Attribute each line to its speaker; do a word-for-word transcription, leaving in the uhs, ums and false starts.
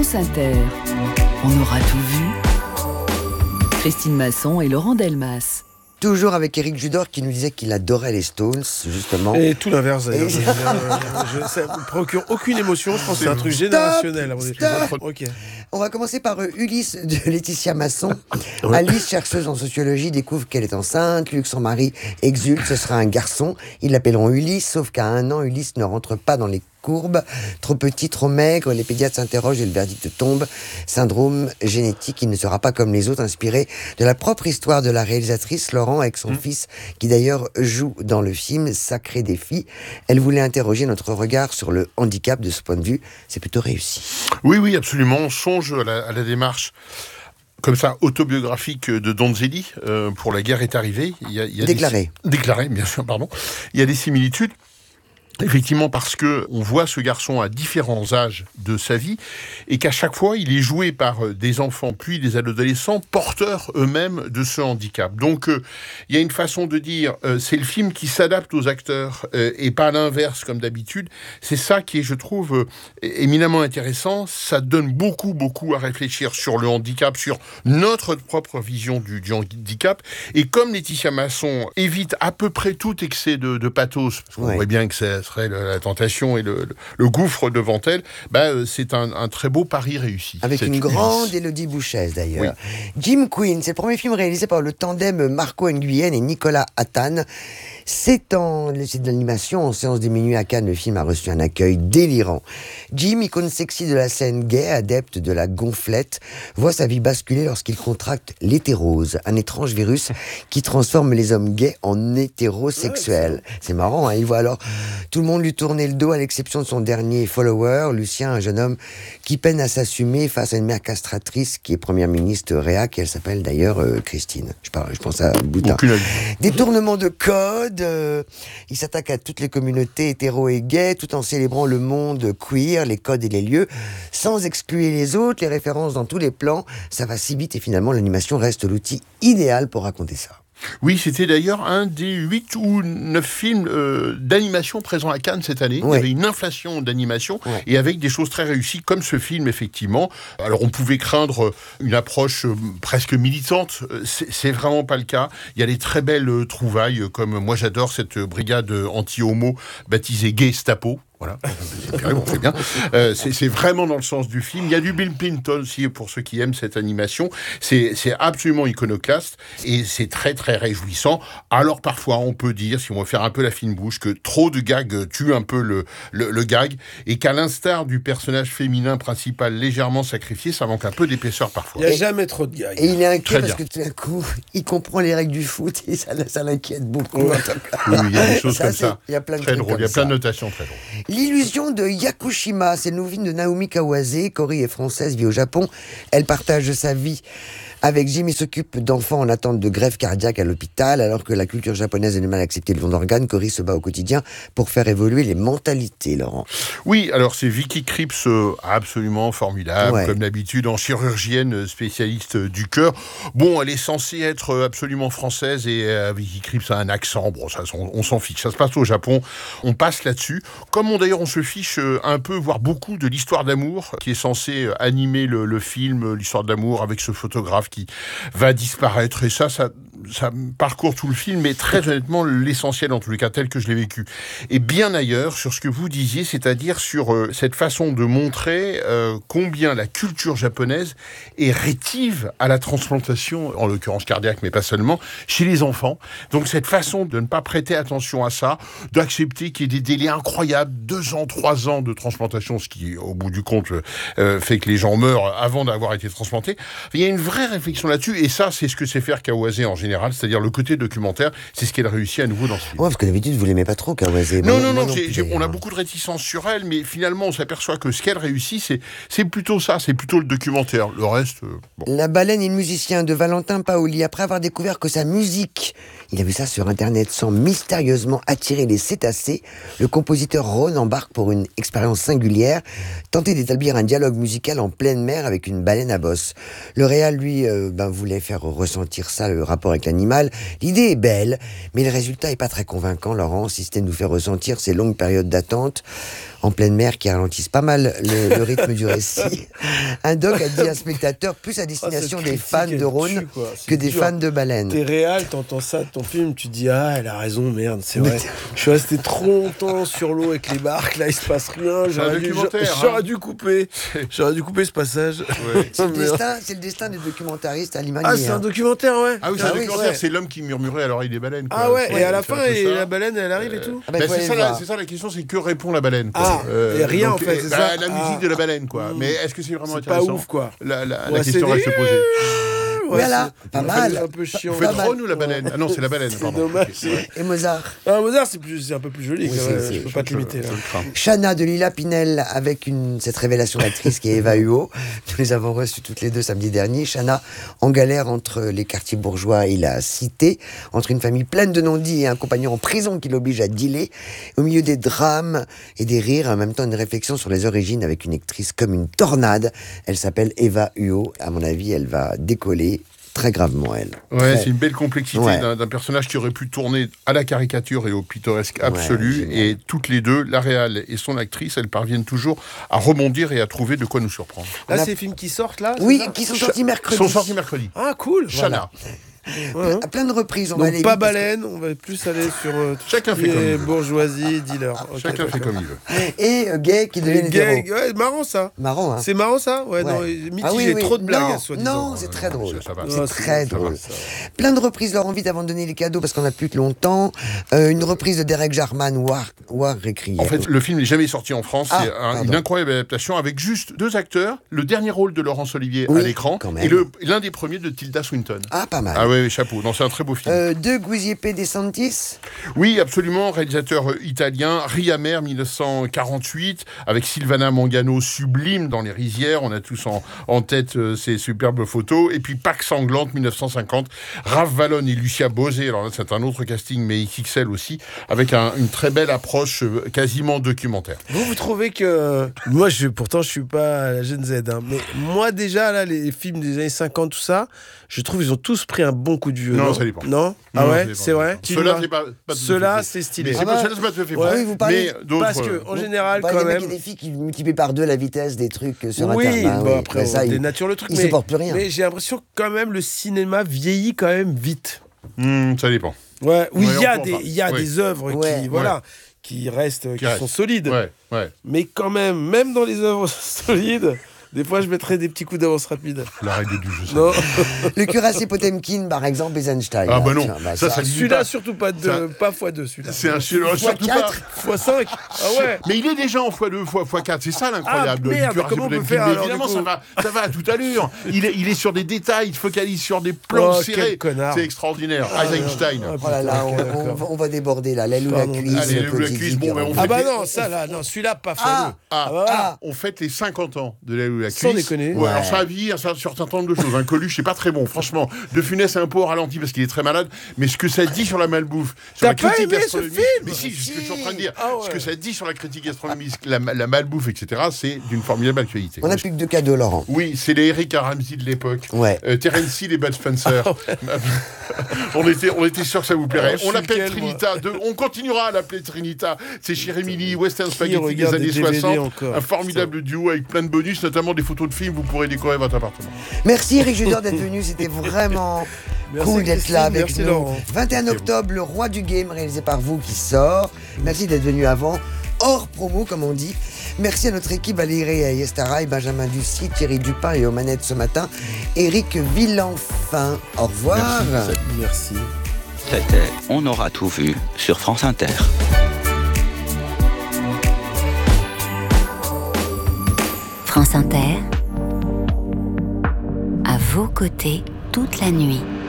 Speaker 1: France Inter. On aura tout vu. Christine Masson et Laurent Delmas.
Speaker 2: Toujours avec Éric Judor qui nous disait qu'il adorait les Stones, justement.
Speaker 3: Et tout l'inverse, d'ailleurs. Je, je, je, ça ne me procure aucune émotion. Je pense que c'est un truc générationnel.
Speaker 2: Stop.
Speaker 3: Okay.
Speaker 2: On va commencer par euh, Ulysse de Laetitia Masson. Alice, chercheuse en sociologie, découvre qu'elle est enceinte. Luc, son mari, exulte. Ce sera un garçon. Ils l'appelleront Ulysse, sauf qu'à un an, Ulysse ne rentre pas dans les courbes. Trop petit, trop maigre. Les pédiatres s'interrogent et le verdict tombe. Syndrome génétique. Il ne sera pas comme les autres, inspiré de la propre histoire de la réalisatrice Laurent avec son mmh. fils, qui d'ailleurs joue dans le film Sacré défi. Elle voulait interroger notre regard sur le handicap de ce point de vue. C'est plutôt réussi.
Speaker 4: Oui, oui, absolument. On songe à la, à la démarche comme ça, autobiographique de Donzelli, euh, pour La guerre est arrivée. Il y a, il y a
Speaker 2: déclaré.
Speaker 4: Des, déclaré, bien sûr, pardon. Il y a des similitudes. Effectivement, parce que on voit ce garçon à différents âges de sa vie et qu'à chaque fois, il est joué par des enfants puis des adolescents porteurs eux-mêmes de ce handicap. Donc, euh, il y a une façon de dire, euh, c'est le film qui s'adapte aux acteurs euh, et pas l'inverse comme d'habitude. C'est ça qui est, je trouve, euh, éminemment intéressant. Ça donne beaucoup, beaucoup à réfléchir sur le handicap, sur notre propre vision du, du handicap. Et comme Laetitia Masson évite à peu près tout excès de, de pathos, parce qu'on ouais. voit bien que c'est serait la tentation et le, le, le gouffre devant elle, bah, c'est un, un très beau pari réussi.
Speaker 2: Avec une grande Élodie Bouchèze d'ailleurs. Oui. Jim Queen, c'est le premier film réalisé par le tandem Marco Nguyen et Nicolas Attane. C'est, en, c'est de l'animation en séance des minuit à Cannes. Le film a reçu un accueil délirant. Jim, icône sexy de la scène gay, adepte de la gonflette, voit sa vie basculer lorsqu'il contracte l'hétérose, un étrange virus qui transforme les hommes gays en hétérosexuels. Ouais, c'est marrant, hein, il voit alors tout le monde lui tourner le dos à l'exception de son dernier follower, Lucien, un jeune homme qui peine à s'assumer face à une mère castratrice qui est première ministre réac, et elle s'appelle d'ailleurs euh, Christine. Je, parle, je pense à Boutin. Détournement de code. Euh, il s'attaque à toutes les communautés hétéro et gays tout en célébrant le monde queer, les codes et les lieux, sans exclure les autres, les références dans tous les plans. Ça va si vite et finalement l'animation reste l'outil idéal pour raconter ça.
Speaker 4: Oui, c'était d'ailleurs un des huit ou neuf films euh, d'animation présents à Cannes cette année. Ouais. Il y avait une inflation d'animation ouais. et avec des choses très réussies comme ce film, effectivement. Alors, on pouvait craindre une approche euh, presque militante. C'est, c'est vraiment pas le cas. Il y a des très belles euh, trouvailles, comme moi j'adore cette brigade anti-homo baptisée Gestapo. Voilà, c'est bien, on fait bien. Euh, c'est, c'est vraiment dans le sens du film. Il y a du Bill Clinton aussi pour ceux qui aiment cette animation. C'est, c'est absolument iconoclaste et c'est très très réjouissant. Alors parfois on peut dire, si on veut faire un peu la fine bouche, que trop de gags tuent un peu le, le, le gag et qu'à l'instar du personnage féminin principal légèrement sacrifié, ça manque un peu d'épaisseur parfois.
Speaker 3: Il n'y a jamais trop de gags.
Speaker 2: Et il est inquiet parce que tout d'un coup, il comprend les règles du foot et ça, ça l'inquiète beaucoup.
Speaker 4: Ouais. Oui, il y a des choses ça, comme ça.
Speaker 2: Il y a plein de
Speaker 4: très drôle. Il y a plein
Speaker 2: ça.
Speaker 4: de notations très drôles.
Speaker 2: L'illusion de Yakushima, c'est le nouveau film de Naomi Kawase. Cory est française, vit au Japon. Elle partage sa vie avec Jim. Il s'occupe d'enfants en attente de greffe cardiaque à l'hôpital. Alors que la culture japonaise a du mal à accepter le don d'organes, Cory se bat au quotidien pour faire évoluer les mentalités, Laurent.
Speaker 4: Oui, alors c'est Vicky Krieps, euh, absolument formidable,
Speaker 2: ouais.
Speaker 4: comme d'habitude, en chirurgienne spécialiste du cœur. Bon, elle est censée être absolument française et euh, Vicky Krieps a un accent. Bon, ça, on, on s'en fiche. Ça se passe au Japon. On passe là-dessus. Comme on, d'ailleurs, on se fiche euh, un peu, voire beaucoup, de l'histoire d'amour qui est censée euh, animer le, le film, l'histoire d'amour avec ce photographe qui va disparaître. Et ça, ça, ça parcourt tout le film, mais très honnêtement, l'essentiel, en tous les cas, tel que je l'ai vécu. Et bien ailleurs, sur ce que vous disiez, c'est-à-dire sur euh, cette façon de montrer euh, combien la culture japonaise est rétive à la transplantation, en l'occurrence cardiaque, mais pas seulement, chez les enfants. Donc cette façon de ne pas prêter attention à ça, d'accepter qu'il y ait des délais incroyables, deux ans, trois ans de transplantation, ce qui, au bout du compte, euh, fait que les gens meurent avant d'avoir été transplantés. Il y a une vraie réflexion là-dessus, et ça, c'est ce que sait faire Kawase en général, c'est-à-dire le côté documentaire, c'est ce qu'elle réussit à nouveau dans ce film.
Speaker 2: Ouais, parce que d'habitude, vous l'aimez pas trop, Kawase.
Speaker 4: Non, non, non, non j'ai, j'ai, on a beaucoup de réticence sur elle, mais finalement, on s'aperçoit que ce qu'elle réussit, c'est, c'est plutôt ça, c'est plutôt le documentaire. Le reste, euh, bon.
Speaker 2: La baleine et le musicien de Valentin Paoli, après avoir découvert que sa musique, il a vu ça sur Internet, sans mystérieusement attirer les cétacés, le compositeur Ron embarque pour une expérience singulière, tenter d'établir un dialogue musical en pleine mer avec une baleine à bosse. Le réal, lui, euh, ben, voulait faire ressentir ça, le rapport avec l'animal. L'idée est belle, mais le résultat est pas très convaincant, Laurent, si c'était de nous faire ressentir ces longues périodes d'attente. en pleine mer qui ralentissent pas mal le, le rythme du récit. Un doc a dit un spectateur plus à destination
Speaker 3: Oh,
Speaker 2: des fans de Rhône que des
Speaker 3: dur.
Speaker 2: fans de baleines.
Speaker 3: T'es réel, t'entends ça de ton film, tu te dis ah elle a raison, merde, c'est vrai. Je suis resté trop longtemps sur l'eau avec les barques, là il se passe rien. J'aurais dû, j'aurais
Speaker 4: hein.
Speaker 3: dû couper, j'aurais dû couper ce passage.
Speaker 4: Ouais.
Speaker 2: C'est, le destin, c'est le destin des documentaristes alimaniers.
Speaker 3: Ah c'est un
Speaker 2: hein.
Speaker 3: documentaire ouais.
Speaker 4: Ah oui, c'est
Speaker 2: Ah
Speaker 4: un
Speaker 2: oui,
Speaker 4: documentaire,
Speaker 2: ouais.
Speaker 4: c'est l'homme qui murmurait à l'oreille des baleines. Quoi.
Speaker 3: Ah ouais,
Speaker 4: C'est-
Speaker 3: et à la
Speaker 4: c'est un
Speaker 3: fin
Speaker 4: peu
Speaker 3: et
Speaker 4: ça.
Speaker 3: la baleine elle arrive et tout.
Speaker 2: Ah bah,
Speaker 4: Bah,
Speaker 2: faut
Speaker 4: c'est,
Speaker 2: aller
Speaker 4: ça, la,
Speaker 2: voir.
Speaker 4: c'est ça la question, c'est que répond la baleine. Quoi.
Speaker 3: Ah, et rien, en fait, c'est
Speaker 4: bah,
Speaker 3: ça.
Speaker 4: La musique
Speaker 3: Ah.
Speaker 4: de la baleine, quoi.
Speaker 3: Mmh.
Speaker 4: Mais est-ce que c'est vraiment
Speaker 3: C'est pas
Speaker 4: intéressant
Speaker 3: ouf quoi.
Speaker 4: La, la, la
Speaker 3: Ouais,
Speaker 4: question
Speaker 3: c'est
Speaker 4: reste
Speaker 3: des-
Speaker 4: posée.
Speaker 3: Ouais,
Speaker 2: Voilà,
Speaker 3: c'est-
Speaker 2: pas
Speaker 3: c'est
Speaker 2: mal.
Speaker 3: un peu chiant.
Speaker 4: Vous faites
Speaker 2: Pas mal.
Speaker 4: Ron ou la baleine Ah non, c'est la baleine,
Speaker 3: C'est
Speaker 4: pardon.
Speaker 3: dommage.
Speaker 4: Ok, ouais.
Speaker 2: Et Mozart.
Speaker 3: Ah, Mozart, c'est, plus, c'est un peu plus joli.
Speaker 2: Oui,
Speaker 3: quand
Speaker 2: c'est-
Speaker 3: même.
Speaker 2: c'est-
Speaker 3: Je peux pas te limiter. Là.
Speaker 4: Je le crains.
Speaker 2: Chana de Lila Pinel avec une, cette révélation d'actrice qui est Eva Huot. Nous les avons reçues toutes les deux samedi dernier. Chana en galère entre les quartiers bourgeois et la cité, entre une famille pleine de non-dits et un compagnon en prison qui l'oblige à dealer. Au milieu des drames et des rires, en même temps une réflexion sur les origines avec une actrice comme une tornade. Elle s'appelle Eva Huot. À mon avis, elle va décoller très gravement, elle.
Speaker 4: Ouais,
Speaker 2: Très.
Speaker 4: c'est une belle complexité
Speaker 2: Ouais.
Speaker 4: d'un, d'un personnage qui aurait pu tourner à la caricature et au pittoresque absolu.
Speaker 2: génial.
Speaker 4: Et toutes les deux, la réal et son actrice, elles parviennent toujours à rebondir et à trouver de quoi nous surprendre.
Speaker 3: Là,
Speaker 2: On a-
Speaker 3: c'est les films qui sortent là c'est
Speaker 2: Oui,
Speaker 3: ça
Speaker 2: qui sont sortis mercredi.
Speaker 4: Ils sont sortis mercredi.
Speaker 3: Ah, cool.
Speaker 4: Chana.
Speaker 3: Ouais, hein.
Speaker 2: À plein de reprises. On va
Speaker 3: Donc,
Speaker 2: aller
Speaker 3: pas
Speaker 2: vite parce que-
Speaker 3: baleine, on va plus aller sur euh, tout
Speaker 4: Chacun
Speaker 3: ce
Speaker 4: fait
Speaker 3: qui
Speaker 4: comme
Speaker 3: est
Speaker 4: il veut.
Speaker 3: bourgeoisie, dealer. Ok,
Speaker 4: Chacun fait
Speaker 3: d'accord.
Speaker 4: comme il veut.
Speaker 2: Et euh, gay qui devient
Speaker 3: Gay,
Speaker 2: hétéro.
Speaker 3: ouais, marrant ça.
Speaker 2: Marrant, hein.
Speaker 3: C'est marrant ça. Ouais,
Speaker 2: Ouais.
Speaker 3: non, mitigé,
Speaker 2: Ah oui, oui.
Speaker 3: trop de blagues,
Speaker 2: Non,
Speaker 3: soi-disant.
Speaker 2: non, c'est très drôle.
Speaker 4: Ça, ça va.
Speaker 2: C'est
Speaker 3: Non,
Speaker 2: très
Speaker 3: c'est- ça
Speaker 2: drôle.
Speaker 3: va, ça va.
Speaker 2: Plein de reprises, Laurent, vite avant de donner les cadeaux parce qu'on n'a plus de longtemps. Euh, une reprise de Derek Jarman, War, War Récrié.
Speaker 4: En fait, le film n'est jamais sorti en France.
Speaker 2: Ah,
Speaker 4: c'est un-
Speaker 2: pardon.
Speaker 4: une incroyable adaptation avec juste deux acteurs. Le dernier rôle de Laurence Olivier
Speaker 2: Oui,
Speaker 4: à l'écran
Speaker 2: quand même.
Speaker 4: et le, l'un des premiers de Tilda Swinton.
Speaker 2: Ah, pas mal.
Speaker 4: Ah ouais, chapeau. Non, c'est un très beau film.
Speaker 2: Euh, de Giuseppe De Santis.
Speaker 4: Oui, absolument. Réalisateur euh, italien, Riamer, dix-neuf cent quarante-huit, avec Silvana Mangano, sublime dans Les Rizières. On a tous en, en tête euh, ces superbes photos. Et puis Pâques sanglantes, dix-neuf cent cinquante. Raph Vallone et Lucia Bosé. Alors là, c'est un autre casting, mais X X L aussi, avec un- une très belle approche euh, quasiment documentaire.
Speaker 3: Vous, vous trouvez que... Moi, je, pourtant, je suis pas à la Gen Z, hein, mais moi, déjà, là, les films des années cinquante, tout ça, je trouve ils ont tous pris un bon coup de vieux.
Speaker 4: Non,
Speaker 3: Non,
Speaker 4: ça dépend.
Speaker 3: Non Ah
Speaker 4: Non,
Speaker 3: ouais,
Speaker 4: ça dépend.
Speaker 3: c'est vrai
Speaker 4: Ceux-là,
Speaker 3: Tu
Speaker 4: c'est pas, pas tout à fait
Speaker 3: Ceux-là,
Speaker 4: fait.
Speaker 3: c'est stylé.
Speaker 4: Mais c'est
Speaker 2: Ah
Speaker 4: pas,
Speaker 2: bah,
Speaker 4: ceux-là, c'est pas tout à fait
Speaker 2: ouais,
Speaker 4: vrai.
Speaker 2: oui, vous parlez-
Speaker 4: Mais d'autres.
Speaker 3: Parce que, en
Speaker 4: euh,
Speaker 3: général,
Speaker 2: Bah,
Speaker 3: quand
Speaker 2: les mecs
Speaker 3: même...
Speaker 2: et des filles qui multiplient par deux la vitesse des trucs euh, sur
Speaker 3: Oui,
Speaker 2: Internet.
Speaker 3: bon, après,
Speaker 2: Mais ça,
Speaker 3: on
Speaker 2: ils-
Speaker 3: dénature le truc.
Speaker 2: ils
Speaker 3: mais,
Speaker 2: supportent plus rien.
Speaker 3: Mais j'ai l'impression que quand même, le cinéma vieillit quand même vite.
Speaker 4: hmm, ça dépend.
Speaker 3: Ouais, oui,
Speaker 4: Ouais,
Speaker 3: il y a
Speaker 4: on peut
Speaker 3: des,
Speaker 4: en
Speaker 3: il y a
Speaker 4: parler.
Speaker 3: des œuvres
Speaker 2: Ouais.
Speaker 3: qui, voilà, qui restent, qui,
Speaker 4: restent.
Speaker 3: sont solides.
Speaker 4: Ouais, ouais.
Speaker 3: Mais quand même, même dans les œuvres solides, des fois, je mettrais des petits coups d'avance rapide.
Speaker 4: L'arrêt des du jeu.
Speaker 3: Non,
Speaker 2: Le cuirassé Potemkin, par exemple, Eisenstein.
Speaker 4: Ah,
Speaker 2: là,
Speaker 4: bah non.
Speaker 2: tiens, bah
Speaker 4: Ça, ça lit
Speaker 3: celui-là,
Speaker 4: pas.
Speaker 3: surtout pas de,
Speaker 4: Ça-
Speaker 3: pas fois deux, celui-là.
Speaker 4: C'est un chef surtout pas.
Speaker 3: fois cinq. Ah ouais.
Speaker 4: Mais il est déjà en fois deux, fois, fois quatre. C'est ça l'incroyable.
Speaker 3: Ah, merde,
Speaker 4: du cuirassé
Speaker 3: comment on peut
Speaker 4: Potemkin.
Speaker 3: faire,
Speaker 4: Mais
Speaker 3: alors,
Speaker 4: évidemment,
Speaker 3: du coup
Speaker 4: ça va, ça va à toute allure. Il est, il est sur des détails, il se focalise sur des plans
Speaker 3: Oh,
Speaker 4: serrés.
Speaker 3: quel connard.
Speaker 4: C'est extraordinaire.
Speaker 3: Ah,
Speaker 4: Eisenstein.
Speaker 3: merde.
Speaker 2: Oh là là, on,
Speaker 3: Ok,
Speaker 2: on
Speaker 3: d'accord.
Speaker 2: va, on va déborder là. L'aile ou la
Speaker 3: Pardon.
Speaker 2: cuisse.
Speaker 4: Allez, l'aile ou la
Speaker 2: Petit
Speaker 4: cuisse,
Speaker 2: Guy
Speaker 4: bon,
Speaker 2: qui
Speaker 4: ben, on
Speaker 2: rentre.
Speaker 3: Ah
Speaker 4: fait
Speaker 3: bah
Speaker 4: des-
Speaker 3: non, ça là, non, celui-là, pas
Speaker 2: Ah,
Speaker 3: fameux.
Speaker 4: Ah,
Speaker 3: bah voilà.
Speaker 2: ah.
Speaker 4: On fête les cinquante ans de l'aile ou la cuisse.
Speaker 3: Sans déconner.
Speaker 4: Ouais, alors ça a vieilli un certain nombre de choses. Un Coluche, c'est pas très bon. Franchement, De Funès est un peu au ralenti parce qu'il est très malade. Mais ce que ça dit sur la malbouffe, sur
Speaker 3: T'as
Speaker 4: la
Speaker 3: pas
Speaker 4: critique
Speaker 3: aimé ce
Speaker 4: gastronomique.
Speaker 3: film
Speaker 4: Mais si, c'est ce que je suis en train de dire.
Speaker 3: Ah ouais.
Speaker 4: Ce que ça dit sur la critique gastronomique, la, la malbouffe, et cetera, c'est d'une formidable actualité.
Speaker 2: On n'a plus que deux cadeaux, Laurent.
Speaker 4: Oui, c'est les Eric Ramsey de l'époque.
Speaker 2: Ouais.
Speaker 4: Euh, Terence Hill et Bud Spencer. on, était, on était sûr que ça vous plairait.
Speaker 3: Alors, je
Speaker 4: on
Speaker 3: suis
Speaker 4: l'appelle
Speaker 3: lequel,
Speaker 4: Trinita. De- on continuera à l'appeler Trinita. C'est chez Remini, Western
Speaker 3: Qui
Speaker 4: Spaghetti des
Speaker 3: regarde
Speaker 4: années
Speaker 3: des D V D
Speaker 4: soixante.
Speaker 3: encore,
Speaker 4: Un formidable duo avec plein de bonus, notamment des photos de films. Vous pourrez décorer votre appartement.
Speaker 2: Merci Eric Judor d'être venu, c'était vraiment
Speaker 3: Merci,
Speaker 2: cool d'être là
Speaker 3: Christine,
Speaker 2: avec
Speaker 3: merci,
Speaker 2: nous.
Speaker 3: Laurent.
Speaker 2: vingt et un octobre, Le Roi du Game, réalisé par vous, qui sort. Merci d'être venu avant, hors promo comme on dit. Merci à notre équipe, Valérie Ayestara et Benjamin Ducy, Thierry Dupin et aux manettes ce matin, Éric Villenfin. Au revoir.
Speaker 4: Merci.
Speaker 3: Merci.
Speaker 5: C'était On aura tout vu sur France Inter.
Speaker 6: France Inter, à vos côtés toute la nuit.